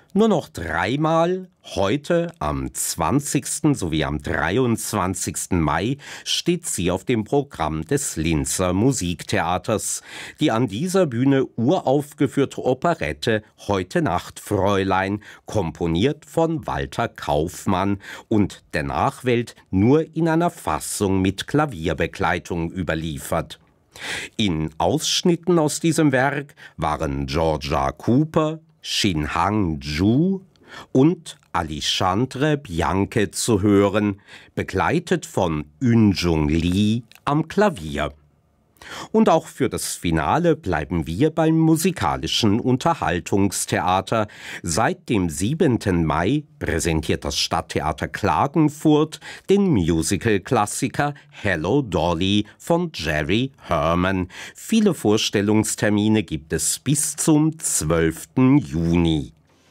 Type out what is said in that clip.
Nur noch dreimal, heute am 20. sowie am 23. Mai, steht sie auf dem Programm des Linzer Musiktheaters. Die an dieser Bühne uraufgeführte Operette Heute Nacht, Fräulein, komponiert von Walter Kaufmann und der Nachwelt nur in einer Fassung mit Klavierbegleitung überliefert. In Ausschnitten aus diesem Werk waren Georgia Cooper, Shin Hang-ju und Alexandre Bianche zu hören, begleitet von Eun-jung Lee am Klavier. Und auch für das Finale bleiben wir beim musikalischen Unterhaltungstheater. Seit dem 7. Mai präsentiert das Stadttheater Klagenfurt den Musical-Klassiker Hello Dolly von Jerry Herman. Viele Vorstellungstermine gibt es bis zum 12. Juni.